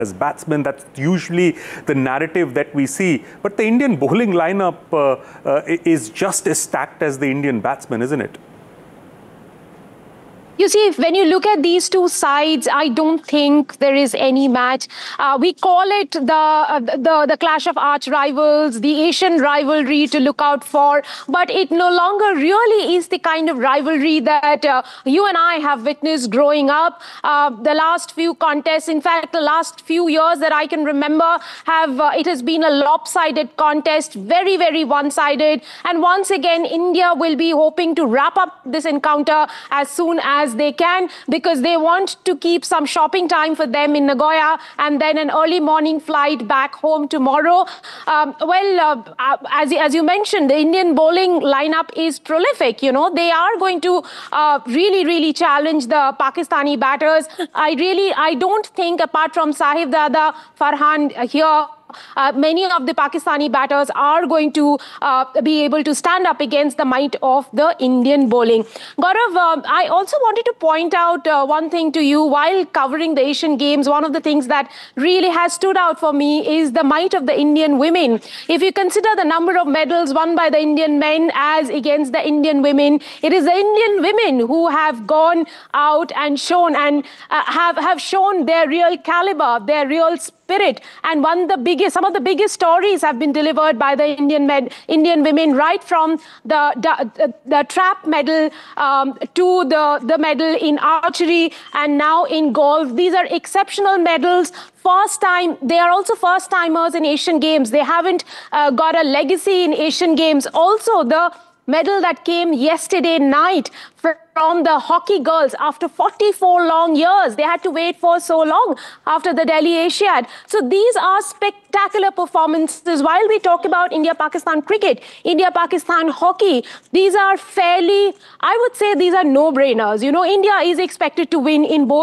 as batsmen. That's usually the narrative that we see. But the Indian bowling lineup is just as stacked as the Indian batsmen, isn't it? You see, when you look at these two sides, I don't think there is any match. We call it the clash of arch rivals, the Asian rivalry to look out for, but it no longer really is the kind of rivalry that you and I have witnessed growing up. The last few contests, in fact, the last few years that I can remember, it has been a lopsided contest, very, very one-sided. And once again, India will be hoping to wrap up this encounter as soon as they can, because they want to keep some shopping time for them in Nagoya and then an early morning flight back home tomorrow. As you mentioned, the Indian bowling lineup is prolific. You know, they are going to really challenge the Pakistani batters. I don't think, apart from Sahibzada, Farhan here, many of the Pakistani batters are going to be able to stand up against the might of the Indian bowling. Gaurav, I also wanted to point out one thing to you. While covering the Asian Games, one of the things that really has stood out for me is the might of the Indian women. If you consider the number of medals won by the Indian men as against the Indian women, it is the Indian women who have gone out and shown and have shown their real caliber, their real spirit, and some of the biggest stories have been delivered by the Indian women, right from the trap medal to the medal in archery and now in golf. These are exceptional medals. They are also first timers in Asian Games. They haven't got a legacy in Asian Games. Also, the medal that came yesterday night from the hockey girls after 44 long years. They had to wait for so long after the Delhi Asiad. So these are spectacular performances. While we talk about India-Pakistan cricket, India-Pakistan hockey, these are I would say these are no-brainers. You know, India is expected to win in both